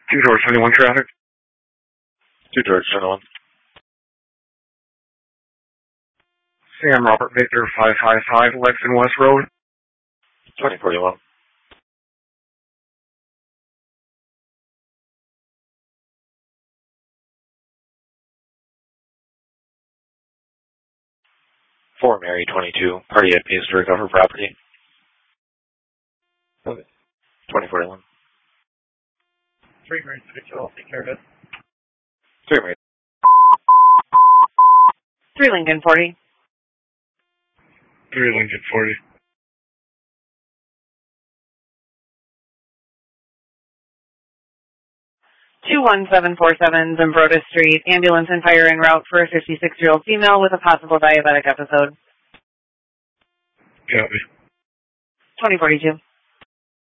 Two George 21 traffic. 2 George 21. Sam Robert Victor 555 Lexington West Road. 2041. For Mary 22, party at pays to recover property. 2041. 3 Mary 22, I'll take care of it. 3 Mary. 3 Lincoln 40. 3 Lincoln 40. 21747 Zimbrota Street. Ambulance and fire en route for a 56-year-old female with a possible diabetic episode. Copy. 2042.